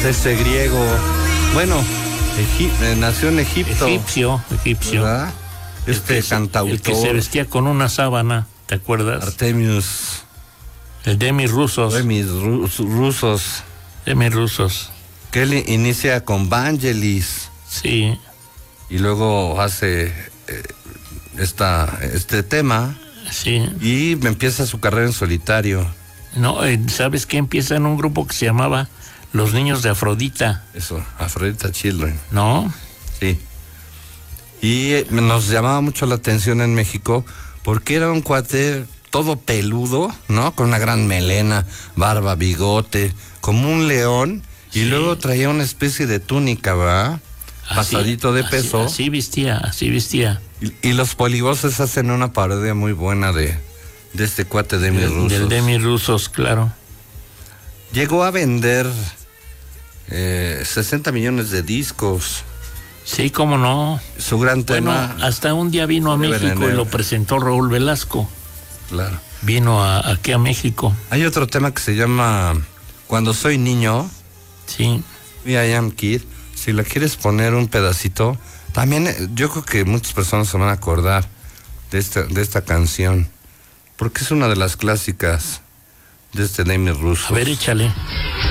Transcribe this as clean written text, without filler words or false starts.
este griego. Bueno, nació en Egipto. Egipcio. ¿Verdad? Cantautor. El que se vestía con una sábana, ¿te acuerdas? Artemius. El Demis Rusos. Demis Rusos. Que él inicia con Vangelis. Sí. Y luego hace este tema. Sí. Y empieza su carrera en solitario. No, ¿sabes qué? Empieza en un grupo que se llamaba Los Niños de Afrodita. Eso, Afrodita Children. ¿No? Sí. Y nos llamaba mucho la atención en México porque era un cuate todo peludo, ¿no? Con una gran melena, barba, bigote, como un león. Sí. Y luego traía una especie de túnica, ¿verdad? Pasadito de peso. Así vestía. Y los polivoces hacen una parodia muy buena de este cuate Demis Rusos. Del Demis Rusos, claro. Llegó a vender 60 millones de discos. Sí, cómo no. Su gran tema. Bueno, hasta un día vino a México y lo presentó Raúl Velasco. Claro. Vino aquí a México. Hay otro tema que se llama Cuando soy niño. Sí. I Am Kid. Si la quieres poner un pedacito, también yo creo que muchas personas se van a acordar de esta canción, porque es una de las clásicas de este Demis Rusos. A ver, échale.